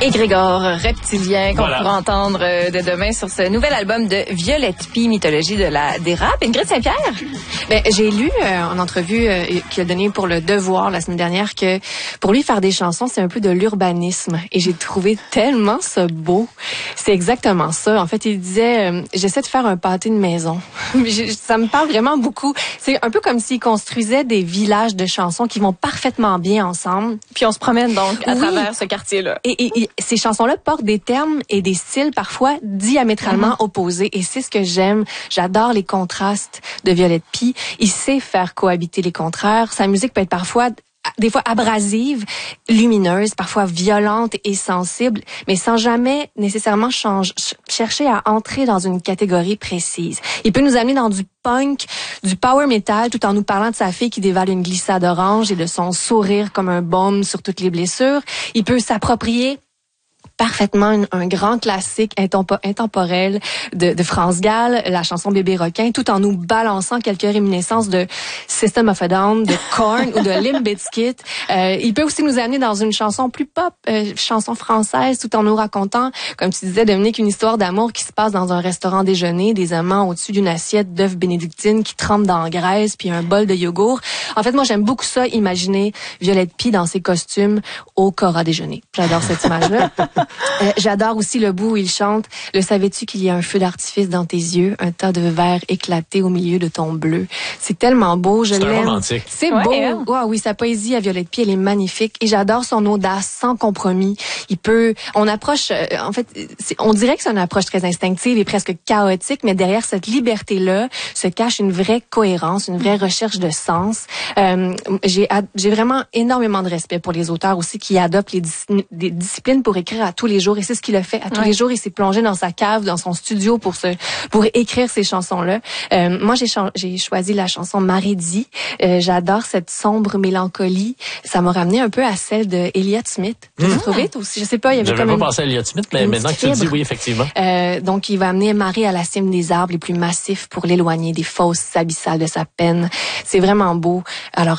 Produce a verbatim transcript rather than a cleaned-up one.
Égrégore reptilien qu'on Voilà. pourra entendre euh, de demain sur ce nouvel album de Violette Pie, Mythologie de la dérape. Ingrid Saint-Pierre? Ben, j'ai lu euh, en entrevue euh, qu'il a donné pour Le Devoir la semaine dernière que pour lui faire des chansons, c'est un peu de l'urbanisme. Et j'ai trouvé tellement ça beau. C'est exactement ça. En fait, il disait, euh, j'essaie de faire un pâté de maison. Ça me parle vraiment beaucoup. C'est un peu comme s'il construisait des villages de chansons qui vont parfaitement bien ensemble. Puis on se promène donc à Oui. travers ce quartier-là. Et, et, et ces chansons-là portent des termes et des styles parfois diamétralement mm-hmm. opposés. Et c'est ce que j'aime. J'adore les contrastes de Violette Pie. Il sait faire cohabiter les contraires. Sa musique peut être parfois des fois abrasive, lumineuse, parfois violente et sensible, mais sans jamais nécessairement change, chercher à entrer dans une catégorie précise. Il peut nous amener dans du punk, du power metal, tout en nous parlant de sa fille qui dévale une glissade orange et de son sourire comme un baume sur toutes les blessures. Il peut s'approprier parfaitement un, un grand classique intempo- intemporel de, de France Gall, la chanson Bébé requin, tout en nous balançant quelques réminiscences de System of a Down, de Korn ou de Limp Bizkit. Euh, il peut aussi nous amener dans une chanson plus pop, euh, chanson française, tout en nous racontant, comme tu disais, Dominique, une histoire d'amour qui se passe dans un restaurant déjeuner, des amants au-dessus d'une assiette d'œufs bénédictines qui trempent dans la graisse, puis un bol de yogourt. En fait, moi, j'aime beaucoup ça, imaginer Violette Pie dans ses costumes au Cora déjeuner. J'adore cette image-là. Euh, j'adore aussi le bout où il chante « Le savais-tu qu'il y a un feu d'artifice dans tes yeux, un tas de verre éclaté au milieu de ton bleu. » C'est tellement beau, je C'est l'aime. un romantique. C'est ouais, beau. ouais. Wow, oui, sa poésie à Violette Pie, elle est magnifique. Et j'adore son audace, sans compromis. Il peut... On approche... Euh, en fait, c'est, on dirait que c'est une approche très instinctive et presque chaotique, mais derrière cette liberté-là se cache une vraie cohérence, une vraie recherche de sens. Euh, j'ai, ad, j'ai vraiment énormément de respect pour les auteurs aussi qui adoptent les dis- des disciplines pour écrire à tous les jours, et c'est ce qu'il a fait. À tous ouais. les jours, il s'est plongé dans sa cave, dans son studio pour se pour écrire ces chansons-là. Euh, moi, j'ai, ch- j'ai choisi la chanson Marédie. Euh, j'adore cette sombre mélancolie. Ça m'a ramené un peu à celle de Elliott Smith. Tu l'as trouvé, toi aussi? Je sais pas, il y avait J'avais comme pas une, pensé à Elliott Smith, mais maintenant que tu le dis, oui, effectivement. Euh, donc, il va amener Marie à la cime des arbres les plus massifs pour l'éloigner des fosses abyssales de sa peine. C'est vraiment beau. Alors,